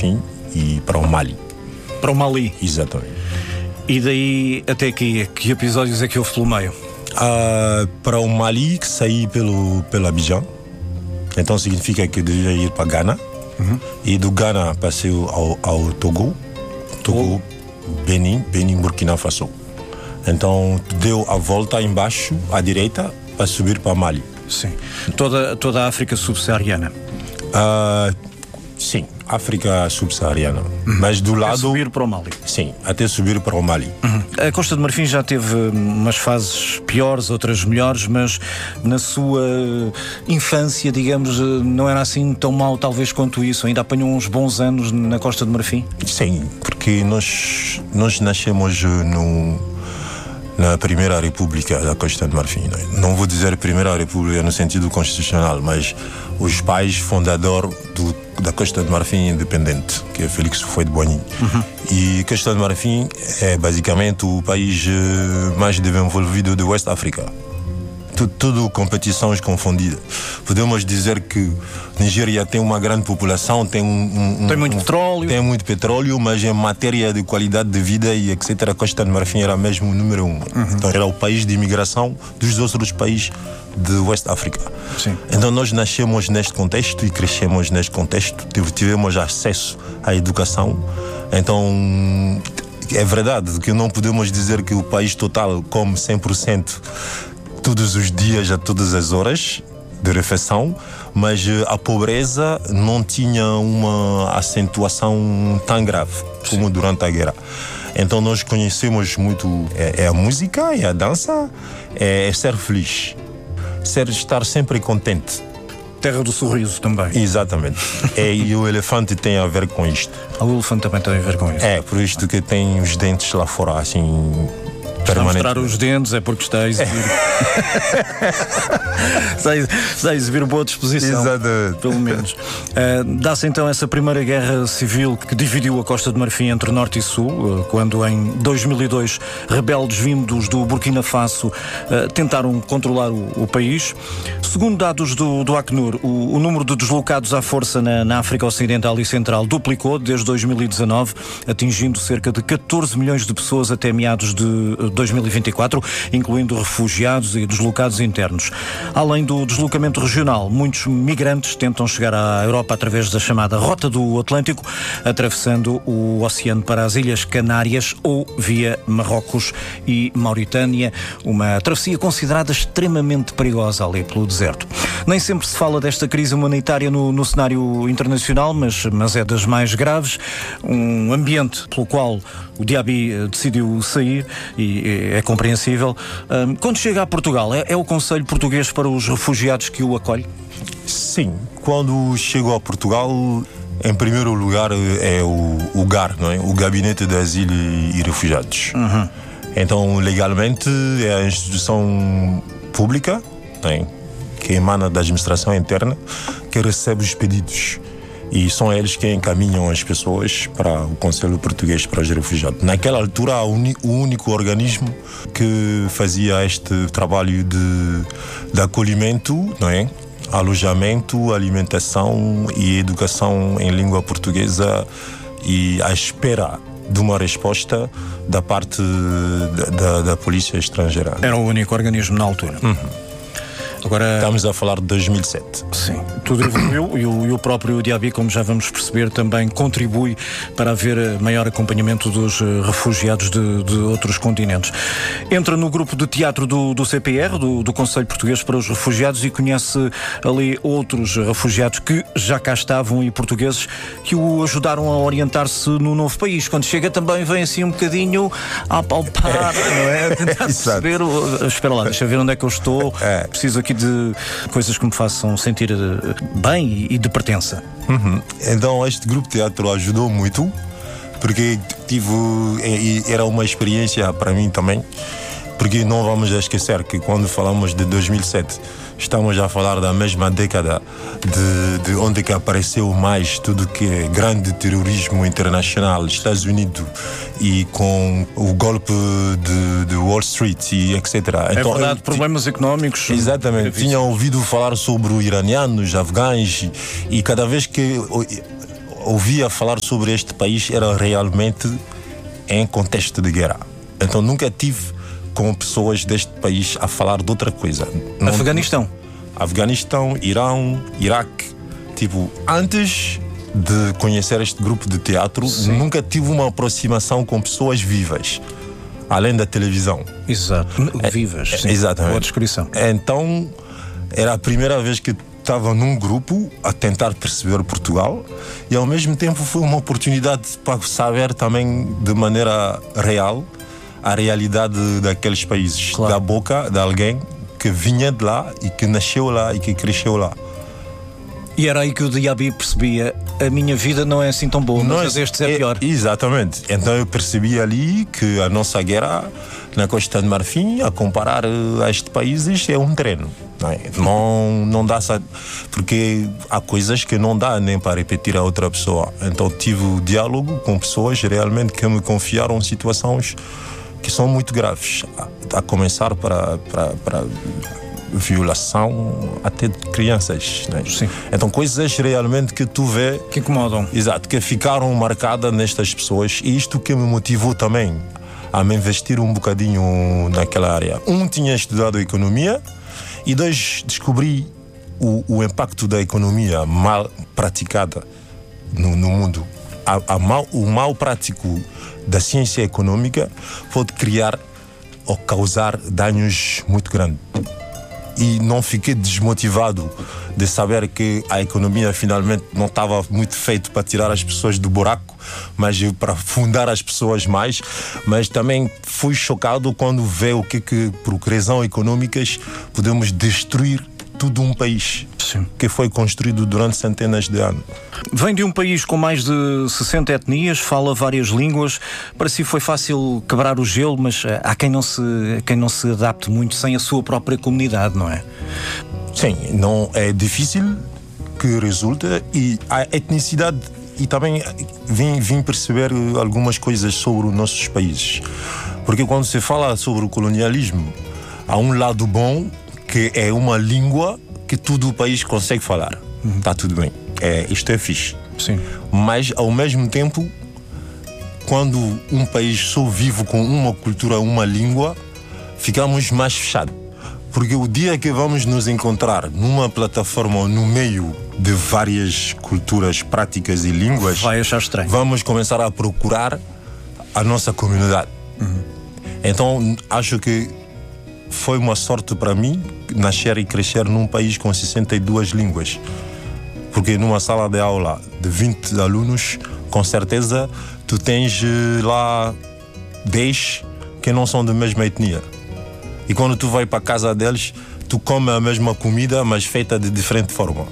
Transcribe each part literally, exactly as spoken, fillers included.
Marfim e para o Mali. Para o Mali? Exatamente. E daí até aqui, que episódios é que houve pelo meio? Uh, para o Mali, que saí pelo, pelo Abidjan. Então significa que eu devia ir para Ghana. Uhum. E do Ghana passei ao, ao Togo. Togo, oh. Benin, Benin, Burkina Faso. Então deu a volta embaixo, à direita, para subir para Mali. Sim. Toda, toda a África subsaariana? Uh, sim, África subsaariana. Uhum. Mas do lado... Até subir para o Mali? Sim, até subir para o Mali. Uhum. A Costa de Marfim já teve umas fases piores, outras melhores, mas na sua infância, digamos, não era assim tão mau talvez quanto isso? Ainda apanhou uns bons anos na Costa de Marfim? Sim, porque nós, nós nascemos no... na Primeira República da Costa de Marfim. Não vou dizer Primeira República no sentido constitucional, mas os pais fundadores do, da Costa de Marfim independente, que é Félix Houphouët-Boigny. Uhum. E Costa de Marfim é basicamente o país mais desenvolvido do West África. Tudo competições confundidas. Podemos dizer que Nigéria tem uma grande população, tem um, um tem muito um, petróleo, tem muito petróleo, mas em matéria de qualidade de vida e etcétera, a Costa de Marfim era mesmo o número um. Uhum. Então era o país de imigração dos outros países de West África. Sim. Então nós nascemos neste contexto e crescemos neste contexto, tivemos acesso à educação. Então é verdade que não podemos dizer que o país total come cem por cento todos os dias, a todas as horas de refeição, mas a pobreza não tinha uma acentuação tão grave como Sim. durante a guerra. Então nós conhecemos muito é, é a música, é a dança, é, é ser feliz, ser, estar sempre contente. Terra do sorriso também. Exatamente. É, e o elefante tem a ver com isto. O elefante também tem a ver com isso. É, por isto que tem os dentes lá fora, assim... Está a mostrar os dentes, é porque está a exibir. está, a, está a exibir boa disposição. Exatamente. Pelo menos. Uh, dá-se então essa primeira guerra civil que dividiu a Costa de Marfim entre Norte e Sul, uh, quando em dois mil e dois rebeldes vindos do Burkina Faso uh, tentaram controlar o, o país. Segundo dados do, do Acnur, o, o número de deslocados à força na, na África Ocidental e Central duplicou desde dois mil e dezanove, atingindo cerca de catorze milhões de pessoas até meados de dois mil e vinte e quatro, incluindo refugiados e deslocados internos. Além do deslocamento regional, muitos migrantes tentam chegar à Europa através da chamada Rota do Atlântico, atravessando o oceano para as Ilhas Canárias ou via Marrocos e Mauritânia, uma travessia considerada extremamente perigosa ali pelo deserto. Nem sempre se fala desta crise humanitária no, no cenário internacional, mas, mas é das mais graves. Um ambiente pelo qual o Diaby decidiu sair e é compreensível. Quando chega a Portugal, é, é o Conselho Português para os Refugiados que o acolhe? Sim, quando chego a Portugal, em primeiro lugar é o, o G A R, não é? O Gabinete de Asilo e Refugiados. Uhum. Então, legalmente, é a instituição pública, não é? Que emana da administração interna, que recebe os pedidos. E são eles que encaminham as pessoas para o Conselho Português para os Refugiados. Naquela altura, o único organismo que fazia este trabalho de, de acolhimento, não é? Alojamento, alimentação e educação em língua portuguesa, e à espera de uma resposta da parte da, da, da Polícia Estrangeira. Era o único organismo na altura. Uhum. Agora, estamos a falar de dois mil e sete. Sim, tudo evoluiu e o, e o próprio Diaby, como já vamos perceber, também contribui para haver maior acompanhamento dos refugiados de, de outros continentes. Entra no grupo de teatro do, do C P R, do, do Conselho Português para os Refugiados, e conhece ali outros refugiados que já cá estavam e portugueses que o ajudaram a orientar-se no novo país. Quando chega também vem assim um bocadinho a apalpar, é. não é? A tentar perceber, espera lá, deixa eu ver onde é que eu estou, é. preciso aqui de coisas que me façam sentir bem e de pertença. Uhum. Então este grupo de teatro ajudou muito, porque tive, era uma experiência para mim também, porque não vamos esquecer que quando falamos de dois mil e sete estamos a falar da mesma década de, de onde que apareceu mais tudo que é grande terrorismo internacional, Estados Unidos, e com o golpe de, de Wall Street e etcétera. É então, verdade, eu, problemas económicos. Exatamente. Tinha ouvido falar sobre os iranianos, afegãos, e, e cada vez que ouvia falar sobre este país era realmente em contexto de guerra. Então nunca tive com pessoas deste país a falar de outra coisa. Não, Afeganistão. Afeganistão, Irão, Iraque. Tipo, antes de conhecer este grupo de teatro, Sim. nunca tive uma aproximação com pessoas vivas, além da televisão. Exato, vivas. É, sim. Exatamente. Boa descrição. Então, era a primeira vez que estava num grupo a tentar perceber Portugal e ao mesmo tempo foi uma oportunidade para saber também de maneira real a realidade daqueles países, claro. Da boca de alguém que vinha de lá e que nasceu lá e que cresceu lá. E era aí que o Diaby percebia: a minha vida não é assim tão boa, não mas é, este é, é pior. Exatamente. Então eu percebi ali que a nossa guerra na Costa de Marfim, a comparar a estes países, é um treino. Não, é? não, não dá, porque há coisas que não dá nem para repetir a outra pessoa. Então tive o diálogo com pessoas realmente que me confiaram situações que são muito graves, a, a começar para, para, para violação até de crianças, né? Sim. Então coisas realmente que tu vê que incomodam, exato, que ficaram marcadas nestas pessoas, e isto que me motivou também a me investir um bocadinho naquela área. Um, tinha estudado economia, e dois, descobri o, o impacto da economia mal praticada no, no mundo. A, a mal, o mal prático da ciência econômica pode criar ou causar danos muito grandes. E não fiquei desmotivado de saber que a economia finalmente não estava muito feita para tirar as pessoas do buraco, mas para afundar as pessoas mais. Mas também fui chocado quando vê o que que por criação econômicas podemos destruir todo um país. Sim. Que foi construído durante centenas de anos. Vem de um país com mais de sessenta etnias, fala várias línguas. Para si foi fácil quebrar o gelo, mas há quem não se, quem não se adapte muito sem a sua própria comunidade, não é? Sim, não é difícil que resulta, e a etnicidade, e também vim, vim perceber algumas coisas sobre os nossos países. Porque quando se fala sobre o colonialismo, há um lado bom, que é uma língua que todo o país consegue falar. Está uhum. tudo bem. É, isto é fixe. Sim. Mas, ao mesmo tempo, quando um país só vive com uma cultura, uma língua, ficamos mais fechados. Porque o dia que vamos nos encontrar numa plataforma ou no meio de várias culturas, práticas e línguas, vai achar estranho. Vamos começar a procurar a nossa comunidade. Uhum. Então, acho que foi uma sorte para mim nascer e crescer num país com sessenta e duas línguas. Porque numa sala de aula de vinte alunos, com certeza tu tens lá dez que não são da mesma etnia. E quando tu vai para a casa deles, tu comes a mesma comida, mas feita de diferente forma.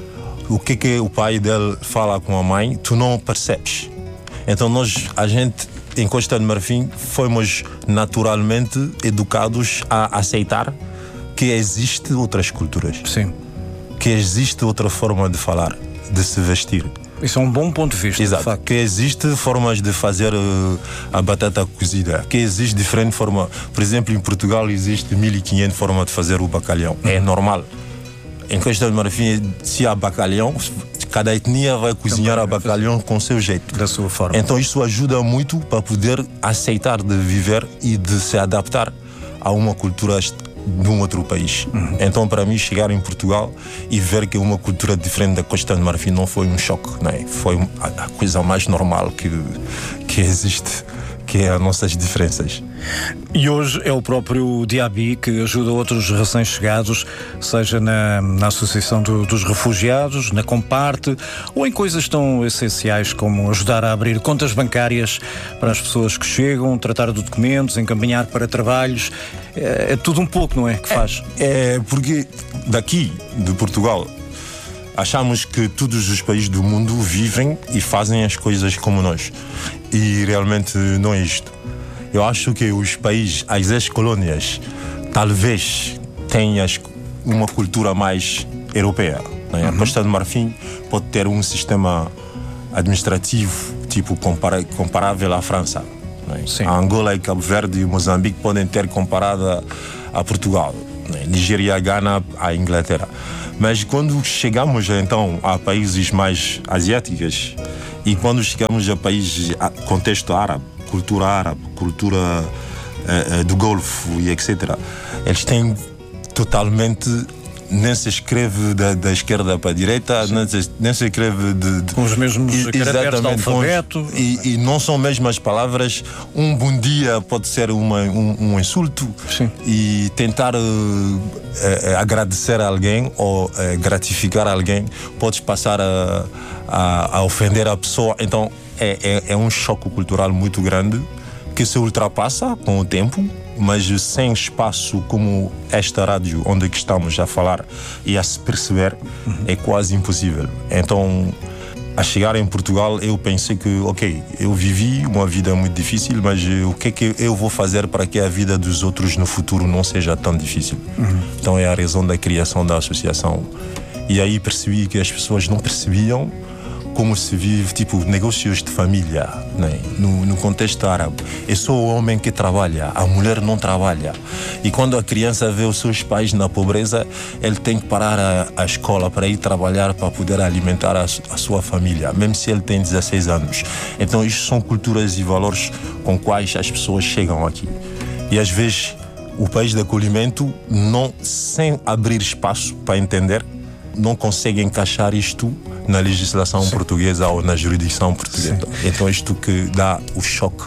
O que que o pai dele fala com a mãe, tu não percebes. Então nós, a gente, em Costa de Marfim, fomos naturalmente educados a aceitar que existe outras culturas. Sim. Que existe outra forma de falar, de se vestir. Isso é um bom ponto de vista. Exato. De facto. Que existe formas de fazer uh, a batata cozida. Que existe diferente forma. Por exemplo, em Portugal existe mil e quinhentas formas de fazer o bacalhau. Uhum. É normal. Em Costa de Marfim, se há bacalhau, cada etnia vai cozinhar a bacalhau com o seu jeito. Da sua forma. Então isso ajuda muito para poder aceitar de viver e de se adaptar a uma cultura de um outro país. Uhum. Então, para mim, chegar em Portugal e ver que uma cultura diferente da Costa de Marfim não foi um choque, não é? Foi a coisa mais normal que, que existe, que é as nossas diferenças. E hoje é o próprio Diaby que ajuda outros recém-chegados, seja na, na Associação do, dos Refugiados, na Comparte, ou em coisas tão essenciais como ajudar a abrir contas bancárias para as pessoas que chegam, tratar de documentos, encaminhar para trabalhos. É, é tudo um pouco, não é? Que faz. É, é porque daqui, de Portugal, achamos que todos os países do mundo vivem e fazem as coisas como nós. E realmente não é isto. Eu acho que os países, as ex-colônias, talvez tenham uma cultura mais europeia. Não é? Uhum. A Costa de Marfim pode ter um sistema administrativo tipo comparável à França. Não é? Sim. A Angola e Cabo Verde e Moçambique podem ter comparada a Portugal. Não é? Nigéria, Ghana, a Inglaterra. Mas quando chegamos então a países mais asiáticos, E quando chegamos a países, contexto árabe, cultura árabe, cultura uh, uh, do Golfo e etcétera, eles têm totalmente... Nem se escreve da, da esquerda para a direita, nem se, nem se escreve de, de, com os mesmos caracteres do alfabeto. E, e não são mesmo as palavras. Um bom dia pode ser uma, um, um insulto. Sim. E tentar uh, uh, agradecer a alguém ou uh, gratificar alguém pode passar a, a, a ofender a pessoa. Então é, é, é um choque cultural muito grande que se ultrapassa com o tempo, mas sem espaço como esta rádio onde aqui estamos a falar e a se perceber, uhum. é quase impossível. Então, a chegar em Portugal, eu pensei que, ok, eu vivi uma vida muito difícil, mas o que é que eu vou fazer para que a vida dos outros no futuro não seja tão difícil? Uhum. Então é a razão da criação da associação. E aí percebi que as pessoas não percebiam como se vive, tipo, negócios de família, né? no, no contexto árabe. É só o homem que trabalha, a mulher não trabalha. E quando a criança vê os seus pais na pobreza, ele tem que parar a, a escola para ir trabalhar para poder alimentar a, a sua família, mesmo se ele tem dezesseis anos. Então, isto são culturas e valores com quais as pessoas chegam aqui. E às vezes, o país de acolhimento, não, sem abrir espaço para entender, não consegue encaixar isto na legislação Sim. portuguesa ou na jurisdição portuguesa. Sim. Então isto que dá o choque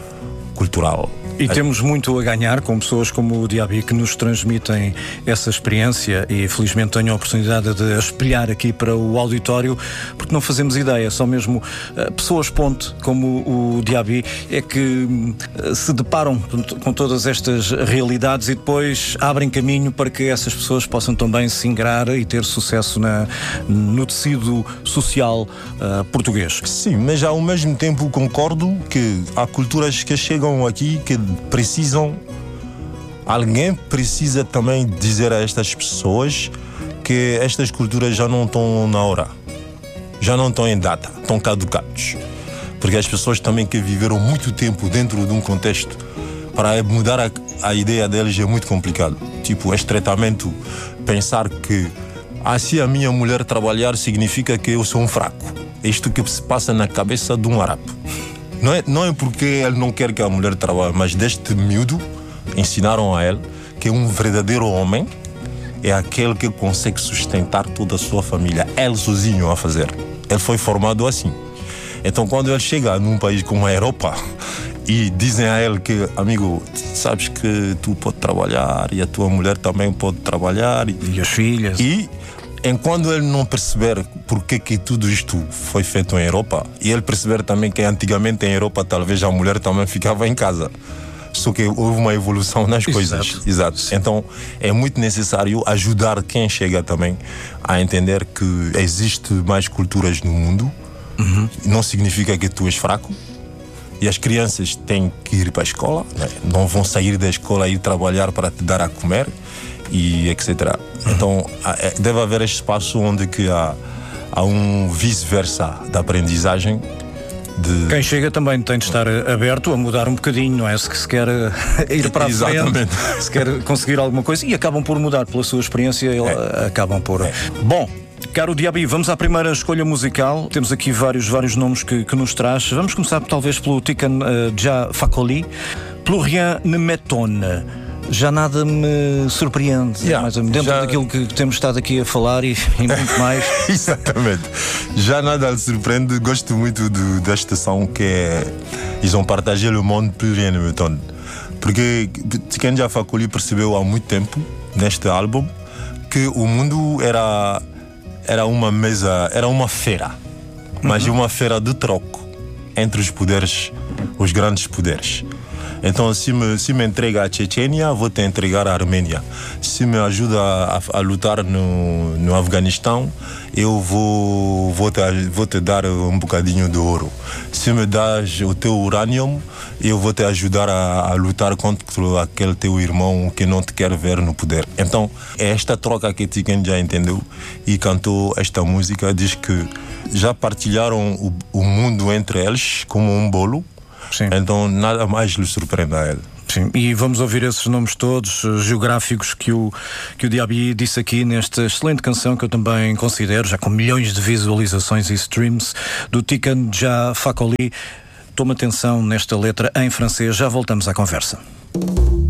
cultural. E temos muito a ganhar com pessoas como o Diaby que nos transmitem essa experiência e felizmente tenho a oportunidade de a espelhar aqui para o auditório, porque não fazemos ideia, só mesmo uh, pessoas ponte como o Diaby é que uh, se deparam com todas estas realidades e depois abrem caminho para que essas pessoas possam também se ingrar e ter sucesso na, no tecido social uh, português. Sim, mas ao mesmo tempo concordo que há culturas que chegam aqui que precisam, alguém precisa também dizer a estas pessoas que estas culturas já não estão na hora, já não estão em data, estão caducados, porque as pessoas também que viveram muito tempo dentro de um contexto, para mudar a, a ideia deles é muito complicado. Tipo, este tratamento, pensar que ah, se a minha mulher trabalhar significa que eu sou um fraco, isto que se passa na cabeça de um árabe. Não é, não é porque ele não quer que a mulher trabalhe, mas desde miúdo ensinaram a ele que um verdadeiro homem é aquele que consegue sustentar toda a sua família, ele sozinho a fazer. Ele foi formado assim. Então quando ele chega num país como a Europa e dizem a ele que, amigo, sabes que tu podes trabalhar e a tua mulher também pode trabalhar. E, e as filhas. E enquanto ele não perceber porque que tudo isto foi feito em Europa, e ele perceber também que antigamente em Europa talvez a mulher também ficava em casa, só que houve uma evolução nas coisas. Exato. Exato. Então é muito necessário ajudar quem chega também a entender que existe mais culturas no mundo. Uhum. Não significa que tu és fraco. E as crianças têm que ir para a escola, né? Não vão sair da escola e ir trabalhar para te dar a comer e etcétera. Uhum. Então deve haver este espaço onde que há, há um vice-versa da aprendizagem. De... Quem chega também tem de estar aberto a mudar um bocadinho, não é? Se, se quer ir para a frente, se quer conseguir alguma coisa, e acabam por mudar pela sua experiência, é. acabam por... É. Bom, caro Diaby, vamos à primeira escolha musical. Temos aqui vários, vários nomes que, que nos traz. Vamos começar talvez pelo Tiken uh, Jah Fakoly, Plus Rien Ne M'Étonne. Já nada me surpreende, yeah, mais ou menos, dentro já... daquilo que temos estado aqui a falar e, e muito mais. Exatamente. Já nada me surpreende. Gosto muito de, da estação que é Ils ont partagé le monde, plus rien ne m'étonne. Porque Tiken Jah Fakoly percebeu há muito tempo, neste álbum, que o mundo era, era uma mesa, era uma feira, mas uhum. uma feira de troco entre os poderes, os grandes poderes. Então, se me, se me entrega a Chechênia, vou te entregar a Armênia. Se me ajuda a, a lutar no, no Afeganistão, eu vou, vou, te, vou te dar um bocadinho de ouro. Se me das o teu urânio, eu vou te ajudar a, a lutar contra aquele teu irmão que não te quer ver no poder. Então, é esta troca que Tiken já entendeu e cantou esta música. Diz que já partilharam o, o mundo entre eles como um bolo. Sim. Então nada mais lhe surpreende a ele. Sim, e vamos ouvir esses nomes todos uh, geográficos que o, que o Diaby disse aqui nesta excelente canção que eu também considero, já com milhões de visualizações e streams, do Tiken Jah Fakoly. Toma atenção nesta letra em francês, já voltamos à conversa.